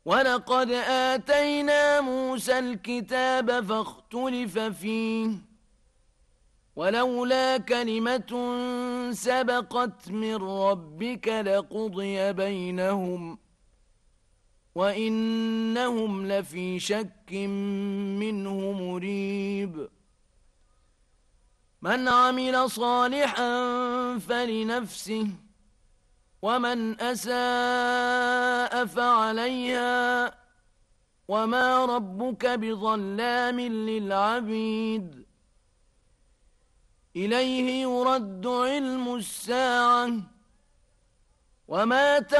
ولقد آتينا موسى الكتاب فاختلف فيه ولولا كلمة سبقت من ربك لقضي بينهم وإنهم لفي شك منه مريب من عمل صالحا فلنفسه ومن أساء فعليها وما ربك بظلام للعبيد إليه يرد علم الساعة وما